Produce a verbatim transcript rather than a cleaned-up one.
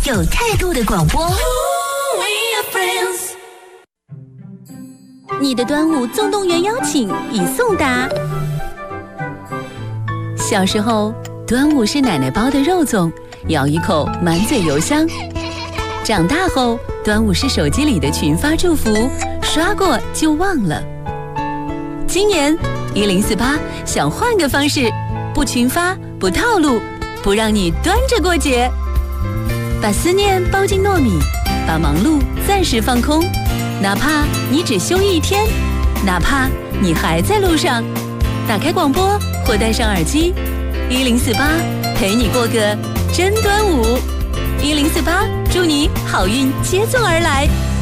有态度的广播。 你的端午纵动员邀请已送达。小时候，端午是奶奶包的肉粽，咬一口满嘴油香。长大后，端午是手机里的群发祝福，刷过就忘了。今年一零四八想换个方式，不群发，不套路，不让你端着过节，把思念包进糯米，把忙碌暂时放空。哪怕你只休一天，哪怕你还在路上，打开广播或戴上耳机，一零四八陪你过个真端午。一零四八祝你好运接踵而来。